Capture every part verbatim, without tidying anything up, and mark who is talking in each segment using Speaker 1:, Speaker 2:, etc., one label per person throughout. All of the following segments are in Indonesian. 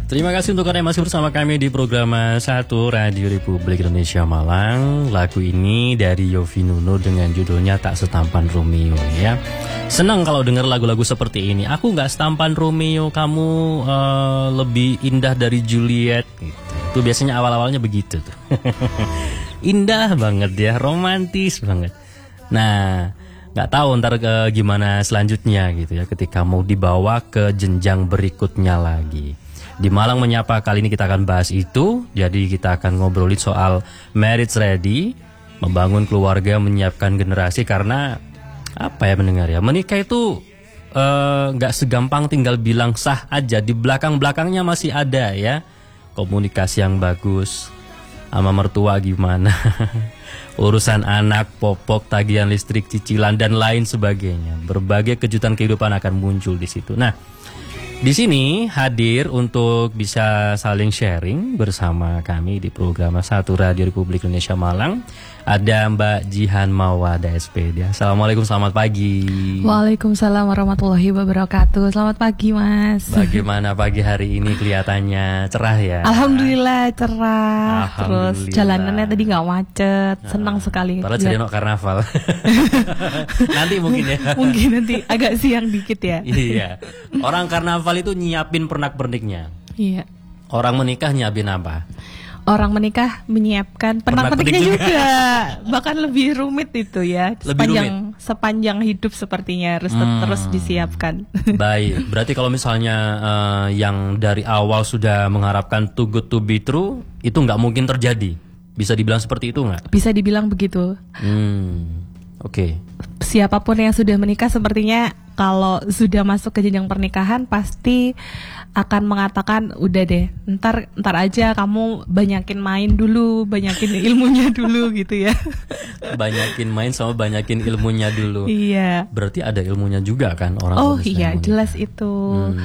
Speaker 1: Terima kasih untuk Anda yang masih bersama kami di program satu Radio Republik Indonesia Malang. Lagu ini dari Yovie Nuno dengan judulnya Tak Setampan Romeo ya. Senang kalau dengar lagu-lagu seperti ini. Aku nggak setampan Romeo, kamu uh, lebih indah dari Juliet. Gitu. Itu biasanya awal-awalnya begitu tuh. Indah banget ya, romantis banget. Nah, nggak tahu ntar uh, gimana selanjutnya gitu ya, ketika mau dibawa ke jenjang berikutnya lagi. Di Malang Menyapa kali ini kita akan bahas itu. Jadi kita akan ngobrolin soal marriage ready, membangun keluarga, menyiapkan generasi. Karena apa ya mendengar ya, menikah itu nggak uh, segampang tinggal bilang sah aja. Di belakang-belakangnya masih ada ya, komunikasi yang bagus, sama mertua gimana, urusan anak, popok, tagihan listrik, cicilan dan lain sebagainya. Berbagai kejutan kehidupan akan muncul di situ. Nah, di sini hadir untuk bisa saling sharing bersama kami di program satu Radio Republik Indonesia Malang. Ada Mbak Jihan Mawada S P D. Assalamualaikum, selamat pagi.
Speaker 2: Waalaikumsalam warahmatullahi wabarakatuh. Selamat pagi, Mas.
Speaker 1: Bagaimana pagi hari ini, kelihatannya cerah ya?
Speaker 2: Alhamdulillah cerah.
Speaker 1: Alhamdulillah.
Speaker 2: Terus jalanannya tadi nggak macet. Senang sekali.
Speaker 1: Padahal jadi no karnaval. Nanti mungkin ya.
Speaker 2: Mungkin nanti agak siang dikit ya.
Speaker 1: Iya. Orang karnaval itu nyiapin pernak-perniknya.
Speaker 2: Iya.
Speaker 1: Orang menikah nyiapin apa?
Speaker 2: Orang menikah menyiapkan pernak-perniknya juga. juga. Bahkan lebih rumit itu ya.
Speaker 1: Lebih
Speaker 2: sepanjang
Speaker 1: rumit.
Speaker 2: sepanjang hidup sepertinya harus hmm. terus disiapkan.
Speaker 1: Baik, berarti kalau misalnya uh, yang dari awal sudah mengharapkan too good to be true, itu nggak mungkin terjadi. Bisa dibilang seperti itu nggak?
Speaker 2: Bisa dibilang begitu.
Speaker 1: Hmm, oke. Okay.
Speaker 2: Siapapun yang sudah menikah sepertinya kalau sudah masuk ke jenjang pernikahan pasti akan mengatakan udah deh, ntar ntar aja kamu banyakin main dulu, banyakin ilmunya dulu gitu ya.
Speaker 1: Banyakin main sama banyakin ilmunya dulu.
Speaker 2: Iya.
Speaker 1: Berarti ada ilmunya juga kan orang.
Speaker 2: Oh iya, jelas itu. Hmm.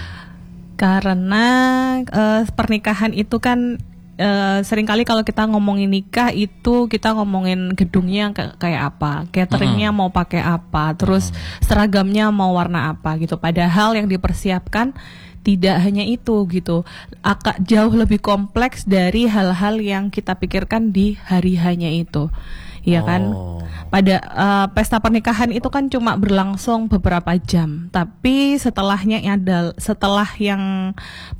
Speaker 2: Karena uh, pernikahan itu kan Uh, seringkali kalau kita ngomongin nikah itu kita ngomongin gedungnya ke- kayak apa, cateringnya mm-hmm. mau pakai apa, terus mm-hmm. seragamnya mau warna apa gitu. Padahal yang dipersiapkan tidak hanya itu gitu, agak jauh lebih kompleks dari hal-hal yang kita pikirkan di hari hanya itu. Iya kan, oh. pada uh, pesta pernikahan itu kan cuma berlangsung beberapa jam, tapi setelahnya ada setelah yang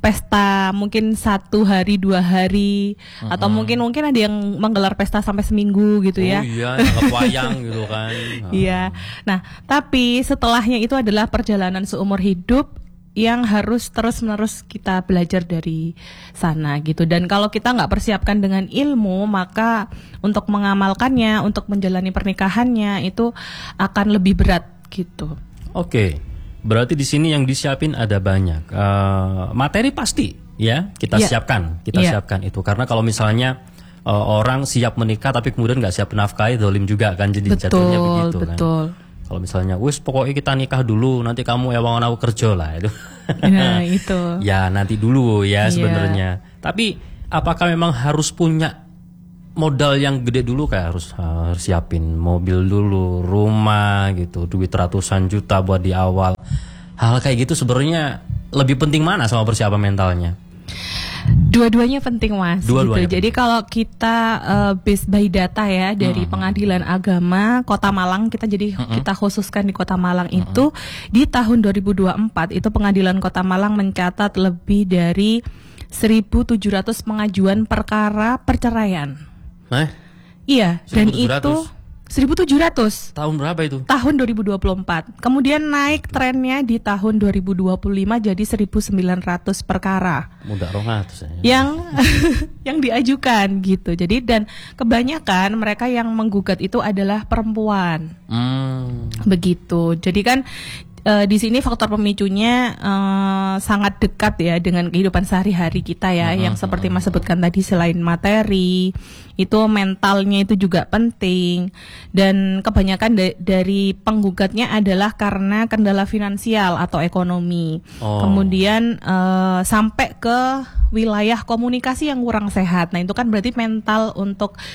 Speaker 2: pesta mungkin satu hari dua hari uh-huh. atau mungkin mungkin ada yang menggelar pesta sampai seminggu gitu ya.
Speaker 1: Oh iya, anggap wayang gitu kan.
Speaker 2: Iya, nah tapi setelahnya itu adalah perjalanan seumur hidup yang harus terus-menerus kita belajar dari sana gitu. Dan kalau kita nggak persiapkan dengan ilmu, maka untuk mengamalkannya, untuk menjalani pernikahannya itu akan lebih berat gitu.
Speaker 1: Oke, berarti di sini yang disiapin ada banyak. Uh, materi pasti ya kita yeah. siapkan, kita yeah. siapkan itu. Karena kalau misalnya uh, orang siap menikah tapi kemudian nggak siap menafkahi, dolim juga kan, jadi jatuhnya begitu kan. Betul. Kalau misalnya, wis pokoknya kita nikah dulu, nanti kamu ewang aku kerja lah itu.
Speaker 2: Nah itu.
Speaker 1: Ya nanti dulu ya sebenarnya. Yeah. Tapi apakah memang harus punya modal yang gede dulu, kayak harus, harus siapin mobil dulu, rumah gitu, duit ratusan juta buat di awal. Hal kayak gitu sebenarnya lebih penting mana sama persiapan mentalnya?
Speaker 2: Dua-duanya penting, Mas.
Speaker 1: Dua-duanya
Speaker 2: gitu. Jadi kalau kita uh, based by data ya dari hmm. Pengadilan Agama Kota Malang, kita jadi hmm. kita khususkan di Kota Malang hmm. itu di tahun dua ribu dua puluh empat itu Pengadilan Kota Malang mencatat lebih dari seribu tujuh ratus pengajuan perkara perceraian.
Speaker 1: Eh?
Speaker 2: Iya, dan itu seribu tujuh ratus.
Speaker 1: Tahun berapa itu?
Speaker 2: Tahun dua ribu dua puluh empat. Kemudian naik trennya di tahun dua ribu dua puluh lima jadi seribu sembilan ratus perkara.
Speaker 1: Mudah rongatus ya.
Speaker 2: Yang yang diajukan gitu. Jadi dan kebanyakan mereka yang menggugat itu adalah perempuan. Hmm. Begitu. Jadi kan Uh, di sini faktor pemicunya uh, sangat dekat ya dengan kehidupan sehari-hari kita ya, uh-huh, yang seperti Mas sebutkan tadi, selain materi, itu mentalnya itu juga penting, dan kebanyakan de- dari penggugatnya adalah karena kendala finansial atau ekonomi. Oh. Kemudian uh, sampai ke wilayah komunikasi yang kurang sehat. Nah itu kan berarti mental untuk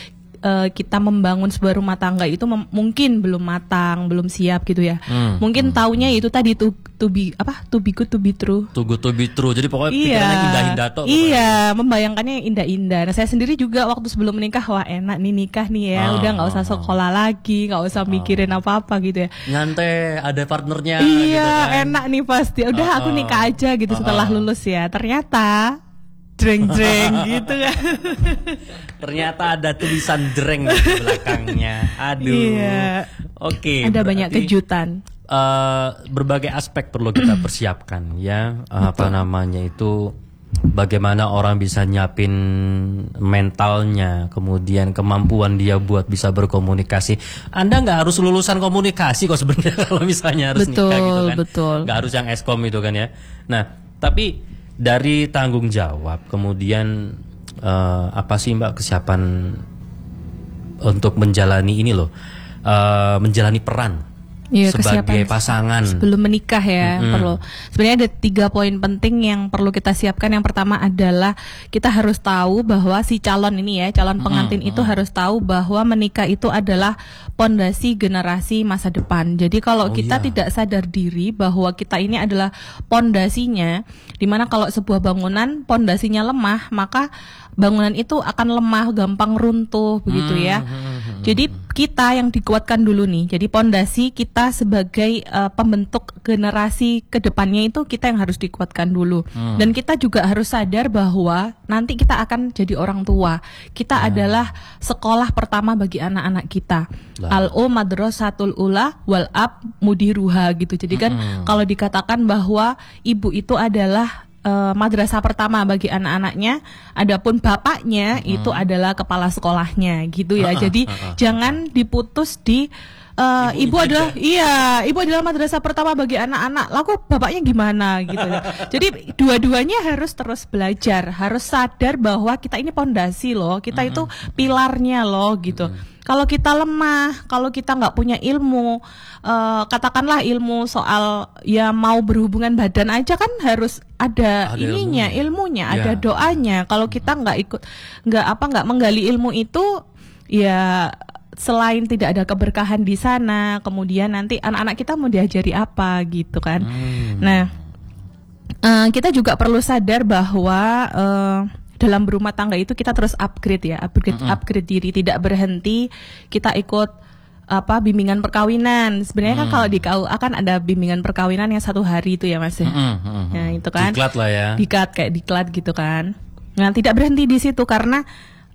Speaker 2: uh, kita membangun sebuah rumah tangga itu mem- mungkin belum matang, belum siap gitu ya. Hmm. Mungkin hmm. taunya itu tadi to, to be apa? To be good, to be true.
Speaker 1: To good, to be true. Jadi pokoknya
Speaker 2: iya.
Speaker 1: pikirannya indah-indah tok.
Speaker 2: Iya, membayangkannya yang indah-indah. Nah, saya sendiri juga waktu sebelum menikah, wah enak nih nikah nih ya. Oh, udah nggak usah sekolah oh. lagi, nggak usah mikirin oh. apa-apa gitu ya.
Speaker 1: Nyantai, ada partnernya.
Speaker 2: Iya,
Speaker 1: gitu kan.
Speaker 2: enak nih pasti. Udah oh, aku nikah aja gitu oh, setelah oh. lulus ya. Ternyata dreng-dreng gitu kan.
Speaker 1: Ternyata ada tulisan dreng di belakangnya. Aduh.
Speaker 2: Iya.
Speaker 1: Oke.
Speaker 2: Ada banyak kejutan.
Speaker 1: Uh, berbagai aspek perlu kita persiapkan ya. Uh, apa namanya itu? Bagaimana orang bisa nyiapin mentalnya, kemudian kemampuan dia buat bisa berkomunikasi. Anda nggak harus lulusan komunikasi kok sebenarnya kalau misalnya harus
Speaker 2: betul,
Speaker 1: nikah gitu kan.
Speaker 2: Betul.
Speaker 1: Nggak harus yang eskom itu kan ya. Nah, tapi dari tanggung jawab, kemudian uh, apa sih Mbak kesiapan untuk menjalani ini loh, uh, menjalani peran
Speaker 2: iya,
Speaker 1: sebagai pasangan
Speaker 2: sebelum menikah ya. Mm-hmm. Perlu sebenarnya ada tiga poin penting yang perlu kita siapkan. Yang pertama adalah kita harus tahu bahwa si calon ini ya, calon pengantin mm-hmm. itu harus tahu bahwa menikah itu adalah pondasi generasi masa depan. Jadi kalau oh, kita iya. tidak sadar diri bahwa kita ini adalah pondasinya, dimana kalau sebuah bangunan pondasinya lemah, maka bangunan itu akan lemah, gampang runtuh begitu ya. Mm-hmm. Jadi kita yang dikuatkan dulu nih. Jadi pondasi kita sebagai uh, pembentuk generasi kedepannya itu kita yang harus dikuatkan dulu. Hmm. Dan kita juga harus sadar bahwa nanti kita akan jadi orang tua. Kita hmm. adalah sekolah pertama bagi anak-anak kita. Al-u madrasatul ula wal ab mudiruha gitu. Jadi kan hmm. kalau dikatakan bahwa ibu itu adalah Uh, madrasah pertama bagi anak-anaknya, adapun bapaknya hmm. itu adalah kepala sekolahnya gitu ya. Uh-uh, Jadi uh-uh. jangan diputus di uh, ibu, ibu adalah aja. iya, ibu adalah madrasah pertama bagi anak-anak. Lalu bapaknya gimana gitu ya. Jadi dua-duanya harus terus belajar, harus sadar bahwa kita ini pondasi loh, kita uh-huh. itu pilarnya loh gitu. Uh-huh. Kalau kita lemah, kalau kita nggak punya ilmu, uh, katakanlah ilmu soal ya mau berhubungan badan aja kan harus ada, ada ininya, ilmunya, ilmunya ya. Ada doanya. Kalau kita nggak ikut, nggak apa nggak menggali ilmu itu, ya selain tidak ada keberkahan di sana, kemudian nanti anak-anak kita mau diajari apa gitu kan. Hmm. Nah, uh, kita juga perlu sadar bahwa uh, dalam berumah tangga itu kita terus upgrade ya, upgrade mm-hmm. upgrade diri, tidak berhenti kita ikut apa bimbingan perkawinan. Sebenarnya mm. kan kalau di K U A kan ada bimbingan perkawinan yang satu hari itu ya Mas ya. Mm-hmm. Nah, itu kan.
Speaker 1: Diklat lah ya.
Speaker 2: Diklat kayak diklat gitu kan. Nah, tidak berhenti di situ karena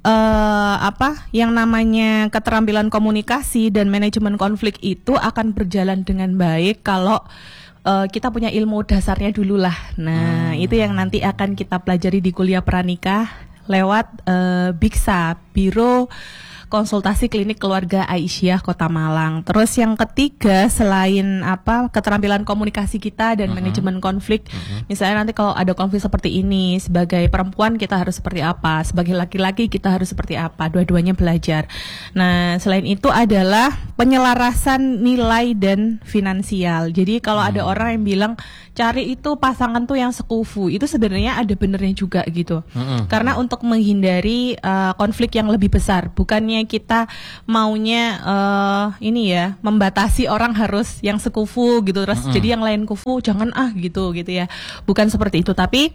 Speaker 2: uh, apa yang namanya keterampilan komunikasi dan manajemen konflik itu akan berjalan dengan baik kalau Uh, kita punya ilmu dasarnya dulu lah. Nah, hmm. itu yang nanti akan kita pelajari di kuliah pranikah lewat uh, Biksa, Biro Konsultasi Klinik Keluarga Aisyah Kota Malang. Terus yang ketiga selain apa keterampilan komunikasi kita dan uh-huh. manajemen konflik, uh-huh. misalnya nanti kalau ada konflik seperti ini, sebagai perempuan kita harus seperti apa, sebagai laki-laki kita harus seperti apa, dua-duanya belajar. Nah, selain itu adalah penyelarasan nilai dan finansial. Jadi kalau uh-huh. ada orang yang bilang cari itu pasangan tuh yang sekufu, itu sebenarnya ada benernya juga gitu. Uh-huh. Karena untuk menghindari uh, konflik yang lebih besar, bukannya kita maunya uh, ini ya membatasi orang harus yang sekufu gitu terus mm-hmm. jadi yang lain kufu jangan ah gitu gitu ya, bukan seperti itu. Tapi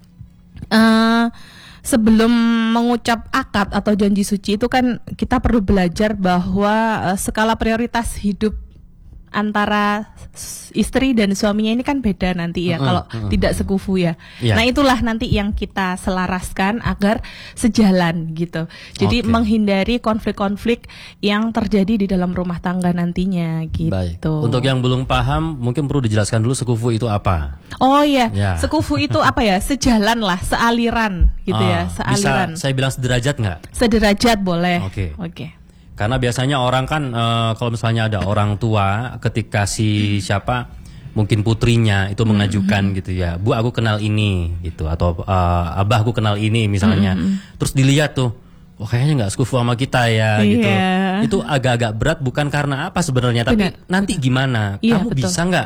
Speaker 2: uh, sebelum mengucap akad atau janji suci itu kan kita perlu belajar bahwa uh, skala prioritas hidup antara istri dan suaminya ini kan beda nanti ya, uh, kalau uh, tidak sekufu ya. Yeah. Nah, itulah nanti yang kita selaraskan agar sejalan gitu. Jadi okay. menghindari konflik-konflik yang terjadi di dalam rumah tangga nantinya gitu.
Speaker 1: Baik. Untuk yang belum paham mungkin perlu dijelaskan dulu sekufu itu apa.
Speaker 2: Oh iya, yeah. Sekufu itu apa ya? Sejalan lah, sealiran gitu ah, ya, sealiran.
Speaker 1: Bisa saya bilang sederajat nggak?
Speaker 2: Sederajat boleh.
Speaker 1: Oke. Okay.
Speaker 2: Oke. Okay.
Speaker 1: Karena biasanya orang kan uh, kalau misalnya ada orang tua ketika si siapa mungkin putrinya itu mengajukan mm-hmm. gitu ya, Bu aku kenal ini gitu, atau uh, Abah aku kenal ini misalnya, mm-hmm. terus dilihat tuh, oh kayaknya nggak sekufu sama kita ya, yeah. gitu. Itu agak-agak berat bukan karena apa sebenarnya, tapi Benar. nanti gimana,
Speaker 2: iya,
Speaker 1: kamu
Speaker 2: betul.
Speaker 1: bisa nggak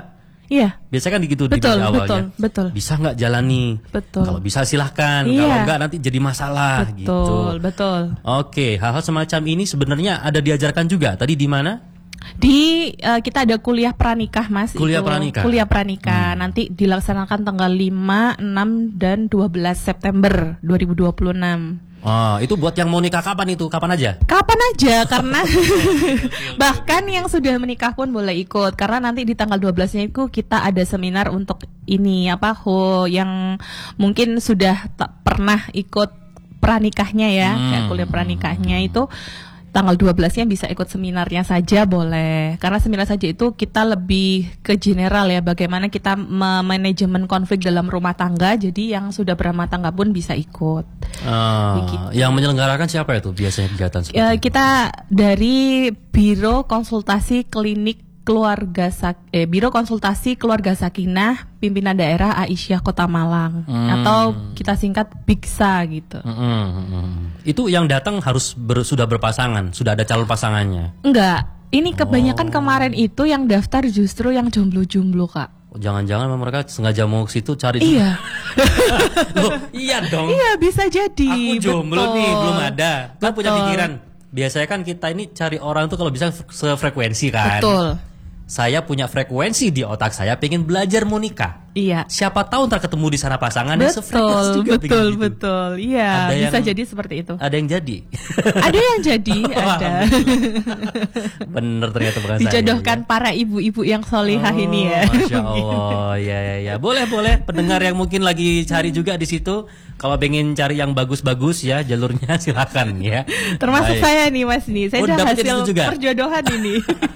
Speaker 2: Iya.
Speaker 1: Biasanya kan gitu
Speaker 2: Betul,
Speaker 1: di awalnya.
Speaker 2: betul, betul.
Speaker 1: Bisa nggak jalani?
Speaker 2: Betul.
Speaker 1: Kalau bisa silahkan,
Speaker 2: Iya.
Speaker 1: kalau nggak nanti jadi masalah
Speaker 2: Betul,
Speaker 1: gitu.
Speaker 2: betul.
Speaker 1: Oke, hal-hal semacam ini sebenarnya ada diajarkan juga. Tadi di mana?
Speaker 2: Di uh, kita ada kuliah pranikah, Mas.
Speaker 1: Kuliah
Speaker 2: itu.
Speaker 1: pranikah.
Speaker 2: Kuliah pranikah. Hmm. Nanti dilaksanakan tanggal lima, enam dan dua belas September dua ribu dua puluh enam.
Speaker 1: Oh, itu buat yang mau nikah kapan itu? Kapan aja?
Speaker 2: Kapan aja, karena bahkan yang sudah menikah pun boleh ikut. Karena nanti di tanggal dua belasnya itu kita ada seminar untuk ini apa ho yang mungkin sudah tak pernah ikut pranikahnya ya,
Speaker 1: Hmm.
Speaker 2: kayak kuliah pranikahnya itu tanggal dua belasnya bisa ikut seminarnya saja boleh. Karena seminar saja itu kita lebih ke general ya, bagaimana kita manajemen konflik dalam rumah tangga. Jadi yang sudah berumah tangga pun bisa ikut.
Speaker 1: Uh, yang menyelenggarakan siapa itu biasanya kegiatan seperti
Speaker 2: Ya,
Speaker 1: itu?
Speaker 2: kita dari Biro Konsultasi Klinik Keluarga Sak eh, Biro Konsultasi Keluarga Sakinah Pimpinan Daerah Aisyah Kota Malang,
Speaker 1: Hmm.
Speaker 2: atau kita singkat BIKSA gitu.
Speaker 1: Mm-mm, mm-mm. Itu yang datang harus ber- sudah berpasangan, sudah ada calon pasangannya.
Speaker 2: Enggak, ini kebanyakan
Speaker 1: Oh.
Speaker 2: kemarin itu yang daftar justru yang jomblo-jomblo, Kak.
Speaker 1: Oh, jangan-jangan mereka sengaja mau ke situ cari.
Speaker 2: Iya.
Speaker 1: Loh, iya dong.
Speaker 2: Iya, bisa jadi.
Speaker 1: Aku jomblo
Speaker 2: Betul.
Speaker 1: nih, belum ada. Kan punya
Speaker 2: Betul.
Speaker 1: pikiran. Biasanya kan kita ini cari orang tuh kalau bisa sefrekuensi kan.
Speaker 2: Betul.
Speaker 1: Saya punya frekuensi di otak saya, pengen belajar mau nikah.
Speaker 2: Iya.
Speaker 1: Siapa tahu ntar ketemu di sana pasangannya sefrekuensi
Speaker 2: Betul,
Speaker 1: juga
Speaker 2: betul,
Speaker 1: pengen gitu.
Speaker 2: betul. Iya,
Speaker 1: Ada
Speaker 2: bisa
Speaker 1: yang-
Speaker 2: jadi seperti itu.
Speaker 1: Ada yang jadi.
Speaker 2: Ada yang jadi, ada.
Speaker 1: Bener ternyata bukan saya.
Speaker 2: Dijodohkan
Speaker 1: ya.
Speaker 2: para ibu-ibu yang solihah
Speaker 1: Oh,
Speaker 2: ini ya.
Speaker 1: Masya Allah, ya ya ya. Boleh boleh. Pendengar yang mungkin lagi cari juga di situ, kalau pengen cari yang bagus-bagus ya jalurnya silakan ya.
Speaker 2: Termasuk
Speaker 1: Baik.
Speaker 2: saya nih, Mas nih. Saya
Speaker 1: Oh,
Speaker 2: udah
Speaker 1: dapetnya di
Speaker 2: hasil
Speaker 1: situ juga?
Speaker 2: perjodohan ini.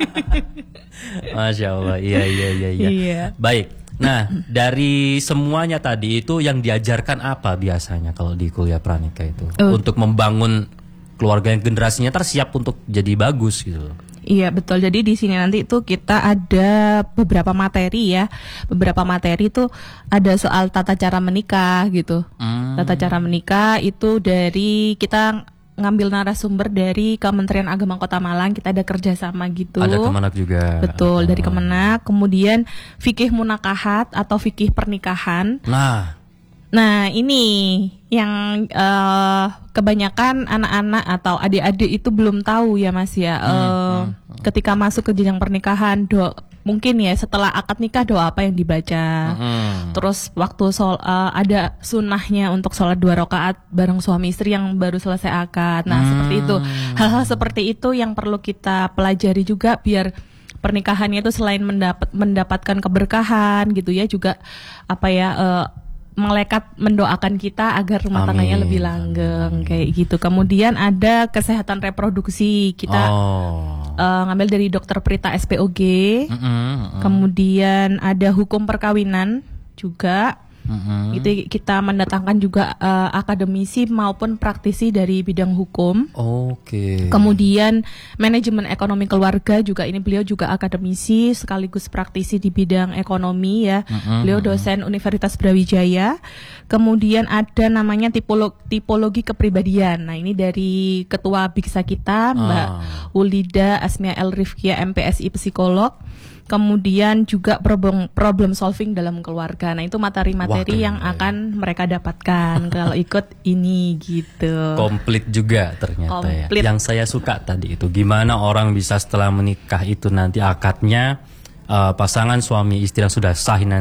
Speaker 1: Masya Allah, iya iya iya. iya.
Speaker 2: Iya.
Speaker 1: Baik. Nah, dari semuanya tadi itu yang diajarkan apa biasanya kalau di kuliah pranikah itu
Speaker 2: Oh.
Speaker 1: untuk membangun keluarga yang generasinya ntar siap untuk jadi bagus gitu.
Speaker 2: Iya, betul. Jadi di sini nanti itu kita ada beberapa materi ya. Beberapa materi itu ada soal tata cara menikah gitu.
Speaker 1: Hmm.
Speaker 2: Tata cara menikah itu dari kita ngambil narasumber dari Kementerian Agama Kota Malang. Kita ada kerjasama gitu.
Speaker 1: Ada Kemenak juga.
Speaker 2: Betul, dari
Speaker 1: Oh.
Speaker 2: Kemenak. Kemudian fikih munakahat atau fikih pernikahan.
Speaker 1: Nah,
Speaker 2: Nah, ini yang eh, kebanyakan anak-anak atau adik-adik itu belum tahu ya, Mas ya. Eh, ketika masuk ke jenjang pernikahan, do mungkin ya setelah akad nikah doa apa yang dibaca.
Speaker 1: hmm.
Speaker 2: Terus waktu sol eh, ada sunnahnya untuk sholat dua rakaat bareng suami istri yang baru selesai akad. Nah,
Speaker 1: Hmm.
Speaker 2: seperti itu. Hal-hal seperti itu yang perlu kita pelajari juga biar pernikahannya itu selain mendapat mendapatkan keberkahan gitu ya, juga apa ya eh, melekat mendoakan kita agar rumah
Speaker 1: Amin.
Speaker 2: tangganya lebih langgeng kayak gitu. Kemudian ada kesehatan reproduksi, kita
Speaker 1: Oh.
Speaker 2: eh, ngambil dari dokter Prita S P O G.
Speaker 1: Mm-mm, mm-mm,
Speaker 2: Kemudian ada hukum perkawinan juga.
Speaker 1: mm-mm.
Speaker 2: Itu kita mendatangkan juga eh, akademisi maupun praktisi dari bidang hukum.
Speaker 1: Oke.
Speaker 2: Kemudian manajemen ekonomi keluarga juga, ini beliau juga akademisi sekaligus praktisi di bidang ekonomi ya.
Speaker 1: Mm-mm,
Speaker 2: Beliau dosen Universitas Brawijaya. Kemudian ada namanya tipolog tipologi kepribadian. Nah, ini dari ketua BIKSA kita Mbak
Speaker 1: Ah.
Speaker 2: Ulida Asmia El Rifkia M P S I psikolog. Kemudian juga problem problem solving dalam keluarga. Nah, itu materi-materi
Speaker 1: Wah,
Speaker 2: yang
Speaker 1: keren.
Speaker 2: akan mereka dapatkan kalau ikut ini gitu.
Speaker 1: Komplit juga ternyata
Speaker 2: Komplit.
Speaker 1: ya. Yang saya suka tadi itu gimana orang bisa setelah menikah itu nanti akadnya eh, pasangan suami istri yang sudah sah nanti